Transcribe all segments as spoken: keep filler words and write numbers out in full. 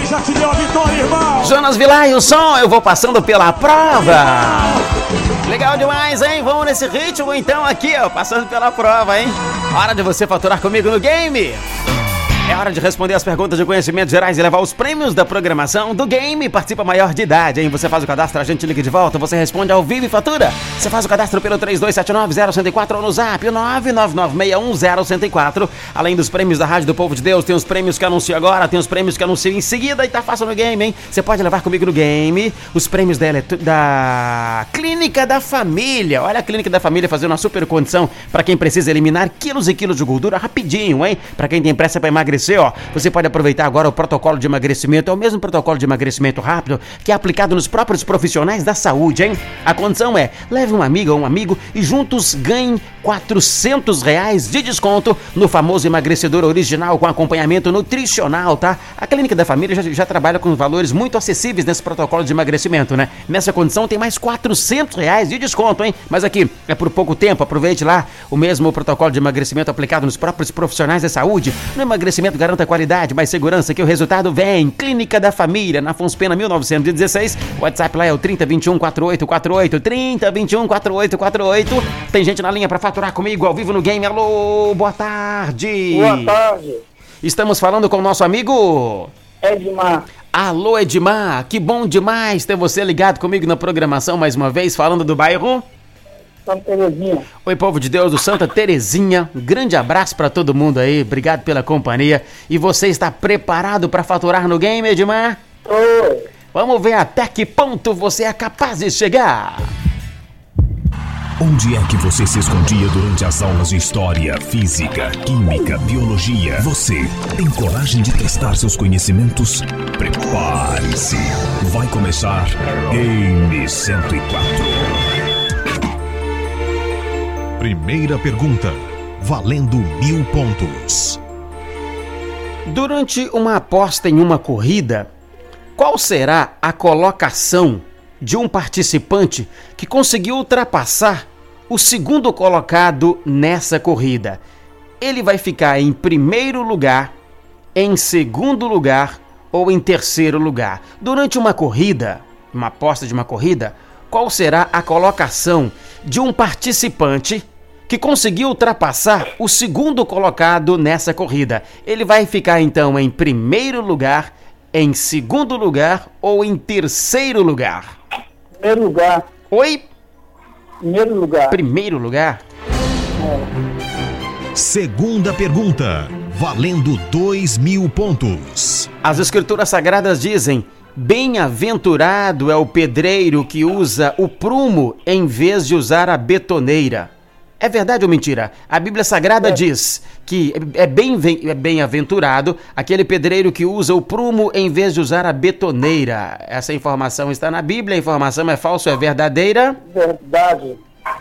já te deu a vitória, irmão. Jonas Vilar e o som, eu vou passando pela prova. Legal demais, hein? Vamos nesse ritmo então aqui, ó, passando pela prova, hein? Hora de você faturar comigo no game. É hora de responder as perguntas de conhecimentos gerais e levar os prêmios da programação do game. Participa maior de idade, hein? Você faz o cadastro, a gente liga de volta, você responde ao vivo e fatura. Você faz o cadastro pelo três dois sete nove zero um quatro ou no zap nove nove nove seis um zero um quatro. Além dos prêmios da Rádio do Povo de Deus, tem os prêmios que anuncio agora, tem os prêmios que anuncio em seguida e tá fácil no game, hein? Você pode levar comigo no game. Os prêmios dela é da Clínica da Família. Olha a Clínica da Família fazendo uma super condição para quem precisa eliminar quilos e quilos de gordura rapidinho, hein? Para quem tem pressa para emagrecer, ó, você pode aproveitar agora o protocolo de emagrecimento, é o mesmo protocolo de emagrecimento rápido que é aplicado nos próprios profissionais da saúde, hein? A condição é, leve uma amiga ou um amigo e juntos ganhem quatrocentos reais de desconto no famoso emagrecedor original com acompanhamento nutricional, tá? A Clínica da Família já, já trabalha com valores muito acessíveis nesse protocolo de emagrecimento, né? Nessa condição tem mais quatrocentos reais de desconto, hein? Mas aqui, é por pouco tempo, aproveite lá o mesmo protocolo de emagrecimento aplicado nos próprios profissionais da saúde. No emagrecimento garanta qualidade, mais segurança que o resultado vem. Clínica da Família, na Afonso Pena mil novecentos e dezesseis. O WhatsApp lá é o trinta, vinte e um, quarenta e oito quarenta e oito. trinta, vinte e um, quarenta e oito quarenta e oito. Tem gente na linha pra faturar comigo ao vivo no game. Alô, boa tarde. Boa tarde. Estamos falando com o nosso amigo Edmar. Alô, Edmar, que bom demais ter você ligado comigo na programação mais uma vez, falando do bairro Santa Terezinha. Oi, povo de Deus do Santa Terezinha, um grande abraço pra todo mundo aí, obrigado pela companhia. E você está preparado para faturar no game, Edmar? Oi. Vamos ver até que ponto você é capaz de chegar. Onde é que você se escondia durante as aulas de História, Física, Química, Biologia? Você tem coragem de testar seus conhecimentos? Prepare-se! Vai começar Game cento e quatro. Primeira pergunta, valendo mil pontos. Durante uma aposta em uma corrida, qual será a colocação de um participante que conseguiu ultrapassar o segundo colocado nessa corrida? Ele vai ficar em primeiro lugar, em segundo lugar ou em terceiro lugar? Durante uma corrida, uma aposta de uma corrida, qual será a colocação de um participante que conseguiu ultrapassar o segundo colocado nessa corrida? Ele vai ficar então em primeiro lugar, em segundo lugar ou em terceiro lugar? Primeiro lugar. Oi? Primeiro lugar. Primeiro lugar? É. Segunda pergunta, valendo dois mil pontos. As escrituras sagradas dizem: bem-aventurado é o pedreiro que usa o prumo em vez de usar a betoneira. É verdade ou mentira? A Bíblia Sagrada é. diz que é bem, é bem-aventurado aquele pedreiro que usa o prumo em vez de usar a betoneira. Essa informação está na Bíblia, a informação é falsa ou é verdadeira? Verdade.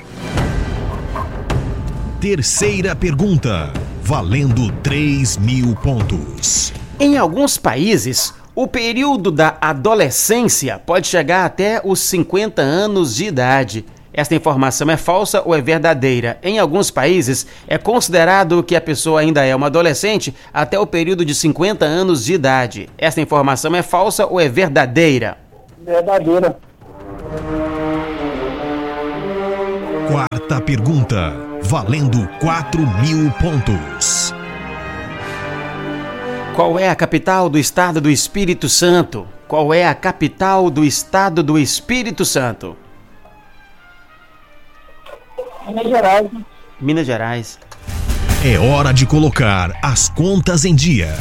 Terceira pergunta, valendo três mil pontos. Em alguns países, o período da adolescência pode chegar até os cinquenta anos de idade. Esta informação é falsa ou é verdadeira? Em alguns países, é considerado que a pessoa ainda é uma adolescente até o período de cinquenta anos de idade. Esta informação é falsa ou é verdadeira? Verdadeira. Quarta pergunta, valendo quatro mil pontos. Qual é a capital do estado do Espírito Santo? Qual é a capital do estado do Espírito Santo? Minas Gerais. Minas Gerais. É hora de colocar as contas em dia.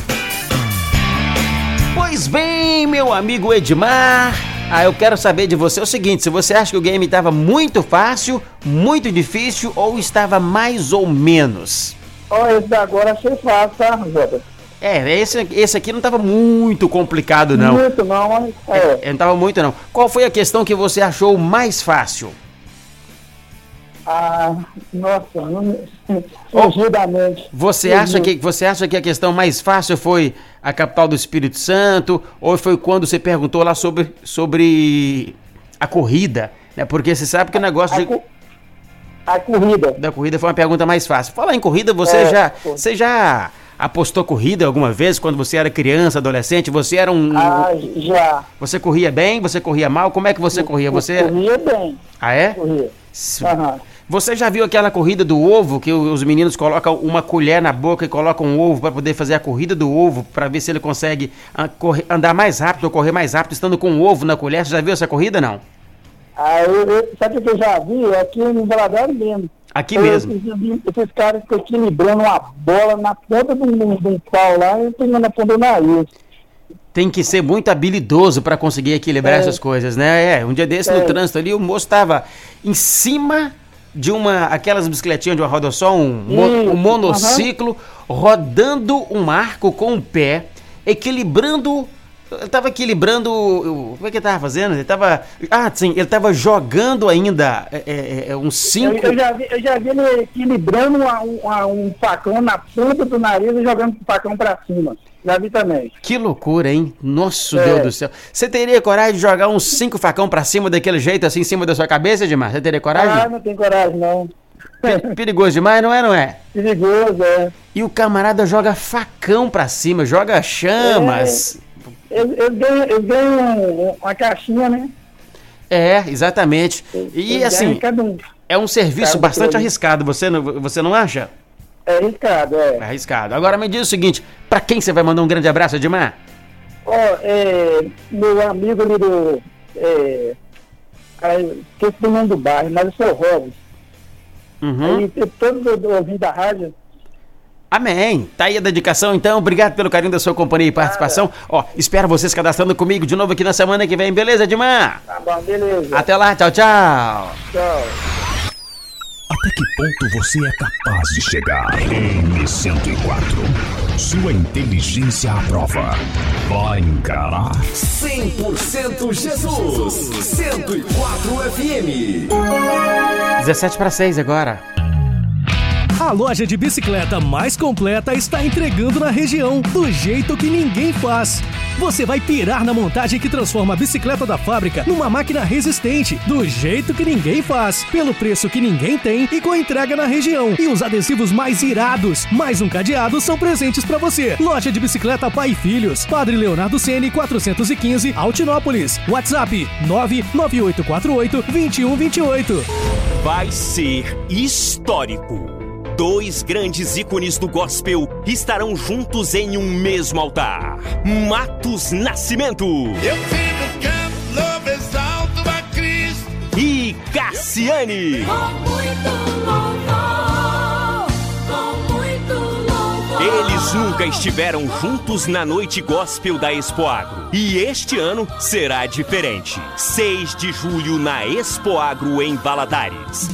Pois bem, meu amigo Edmar, ah, eu quero saber de você o seguinte: se você acha que o game estava muito fácil, muito difícil ou estava mais ou menos? Ó, oh, esse agora achei fácil, tá, Jota? É, esse, esse aqui não estava muito complicado, não. Muito não, mas é. é. Não estava muito, não. Qual foi a questão que você achou mais fácil? Ah, nossa, não fugiu da mente. Você acha, que, você acha que a questão mais fácil foi a capital do Espírito Santo? Ou foi quando você perguntou lá sobre, sobre a corrida? Né? Porque você sabe que o negócio a, de... co- a corrida. da corrida foi uma pergunta mais fácil. Falar em corrida, você, É, já, foi. você já apostou corrida alguma vez, quando você era criança, adolescente? Você era um... Ah, já. Você corria bem? Você corria mal? Como é que você corria? Você... Corria bem. Ah, é? Corria. Aham. Você já viu aquela corrida do ovo, que os meninos colocam uma colher na boca e colocam um ovo para poder fazer a corrida do ovo, para ver se ele consegue andar mais rápido ou correr mais rápido estando com o ovo na colher? Você já viu essa corrida, não? Ah, eu, eu, sabe o que eu já vi? Aqui em Valadares mesmo. Aqui eu, mesmo? Eu, esses caras ficam equilibrando uma bola na ponta de um, de um pau lá e pegando na ponta do nariz. Tem que ser muito habilidoso para conseguir equilibrar é. essas coisas, né? É, um dia desse é. no trânsito ali, o moço estava em cima de uma, aquelas bicicletinhas de uma roda só, um, um monociclo, uhum. rodando um arco com o pé, equilibrando, ele tava equilibrando, como é que ele tava fazendo? Ele tava, ah, sim, ele tava jogando ainda é, é, um cinco... Eu, eu, já vi, eu já vi ele equilibrando uma, uma, um facão na ponta do nariz e jogando o facão pra cima. Já vi também. Que loucura, hein? Nossa, é. Deus do céu. Você teria coragem de jogar uns cinco facão pra cima daquele jeito, assim, em cima da sua cabeça, Edmar? Você teria coragem? Ah, não tenho coragem, não. Perigoso demais, não é, não é? Perigoso, é. E o camarada joga facão pra cima, joga chamas. É, eu, eu ganho, eu ganho uma caixinha, né? É, exatamente. E eu assim, um, é um serviço bastante arriscado, você não, você não acha? É arriscado, é. É arriscado. Agora me diz o seguinte, pra quem você vai mandar um grande abraço, Edmar? Ó, oh, é, meu amigo ali do... É, esqueci o nome do bairro, mas eu sou o Robson. Uhum. Aí, todo ouvindo da rádio. Amém. Tá aí a dedicação, então. Obrigado pelo carinho da sua companhia e participação. Ó, espero vocês cadastrando comigo de novo aqui na semana que vem. Beleza, Edmar? Tá bom, beleza. Até lá, tchau, tchau. Tchau. Até que ponto você é capaz de chegar? M cento e quatro. Sua inteligência à prova. Vai encarar cem por cento Jesus. cento e quatro F M. dezessete para seis agora. A loja de bicicleta mais completa está entregando na região, do jeito que ninguém faz. Você vai pirar na montagem que transforma a bicicleta da fábrica numa máquina resistente, do jeito que ninguém faz, pelo preço que ninguém tem e com entrega na região. E os adesivos mais irados, mais um cadeado, são presentes para você. Loja de bicicleta Pai e Filhos, Padre Leonardo Ceni, quatrocentos e quinze, Altinópolis. WhatsApp nove nove oito quatro oito, dois um dois oito. Vai ser histórico. Dois grandes ícones do gospel estarão juntos em um mesmo altar. Matos Nascimento. Eu fico canto, louves alto a Cristo. E Cassiane. Com muito louvor, com muito louvor. Eles nunca estiveram juntos na noite gospel da Expoagro. E este ano será diferente. seis de julho na Expoagro em Valadares.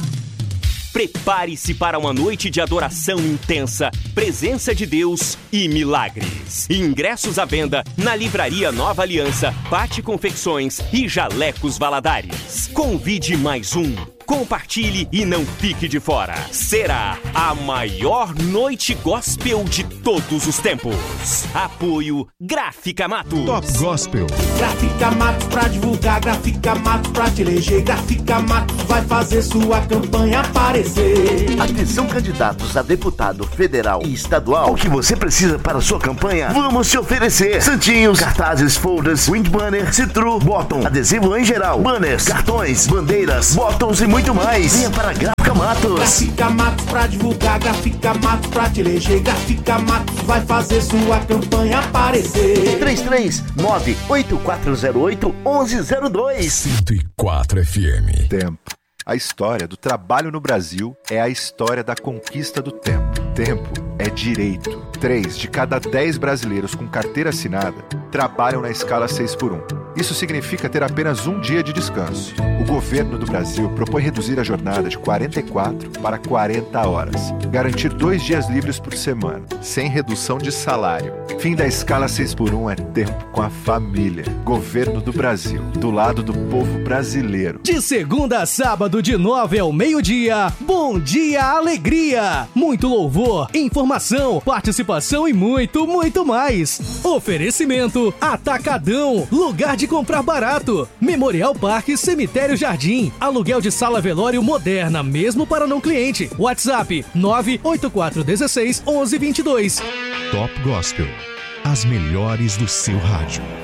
Prepare-se para uma noite de adoração intensa, presença de Deus e milagres. Ingressos à venda na Livraria Nova Aliança, Pati Confecções e Jalecos Valadares. Convide mais um. Compartilhe e não fique de fora. Será a maior noite gospel de todos os tempos. Apoio Gráfica Matos. Top Gospel. Gráfica Matos pra divulgar, Gráfica Matos pra te eleger. Gráfica Matos vai fazer sua campanha aparecer. Atenção, candidatos a deputado federal e estadual. O que você precisa para sua campanha, vamos te oferecer. Santinhos, cartazes, folders, wind banner, citru, bottom, adesivo em geral, banners, cartões, bandeiras, bottoms e muito mais. Venha para Gráfica Matos. Gráfica Matos pra divulgar, Gráfica Matos pra te eleger. Gráfica Matos vai fazer sua campanha aparecer. três três nove oito quatro zero oito um um zero dois. cento e quatro F M. Tempo. A história do trabalho no Brasil é a história da conquista do tempo. Tempo é direito. Três de cada dez brasileiros com carteira assinada trabalham na escala seis por um. Isso significa ter apenas um dia de descanso. O governo do Brasil propõe reduzir a jornada de quarenta e quatro para quarenta horas. Garantir dois dias livres por semana, sem redução de salário. Fim da escala seis por um é tempo com a família. Governo do Brasil, do lado do povo brasileiro. De segunda a sábado, de nove ao meio-dia, Bom Dia Alegria. Muito louvor, informação, participação e muito, muito mais. Oferecimento Atacadão, lugar de comprar barato. Memorial Parque Cemitério Jardim. Aluguel de sala velório moderna, mesmo para não cliente. WhatsApp nove oito quatro um seis um um dois dois. Top Gospel. As melhores do seu rádio.